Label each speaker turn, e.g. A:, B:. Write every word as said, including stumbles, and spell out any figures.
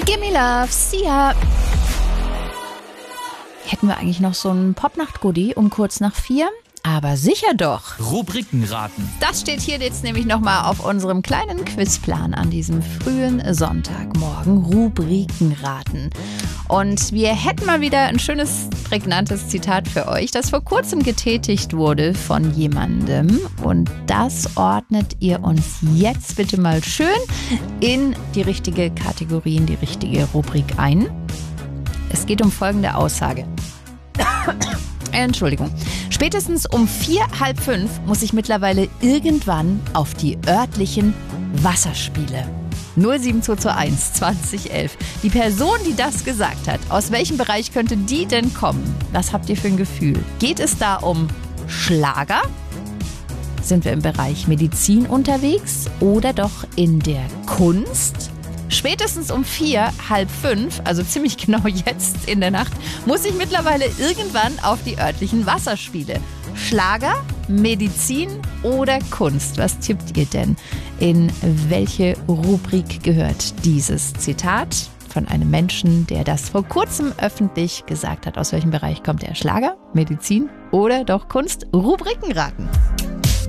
A: Gimme Love, Sia. Hätten wir eigentlich noch so ein Popnacht-Goodie um kurz nach vier? Aber sicher doch.
B: Rubrikenraten.
A: Das steht hier jetzt nämlich nochmal auf unserem kleinen Quizplan an diesem frühen Sonntagmorgen. Rubrikenraten. Und wir hätten mal wieder ein schönes, prägnantes Zitat für euch, das vor kurzem getätigt wurde von jemandem. Und das ordnet ihr uns jetzt bitte mal schön in die richtige Kategorie, in die richtige Rubrik ein. Es geht um folgende Aussage. Entschuldigung. Spätestens um vier, halb fünf muss ich mittlerweile irgendwann auf die örtlichen Wasserspiele. null sieben zwei zwei eins zwanzig elf. Die Person, die das gesagt hat, aus welchem Bereich könnte die denn kommen? Was habt ihr für ein Gefühl? Geht es da um Schlager? Sind wir im Bereich Medizin unterwegs oder doch in der Kunst? Spätestens um vier, halb fünf, also ziemlich genau jetzt in der Nacht, muss ich mittlerweile irgendwann auf die örtlichen Wasserspiele. Schlager, Medizin oder Kunst? Was tippt ihr denn? In welche Rubrik gehört dieses Zitat von einem Menschen, der das vor kurzem öffentlich gesagt hat? Aus welchem Bereich kommt der? Schlager, Medizin oder doch Kunst? Rubrikenraten.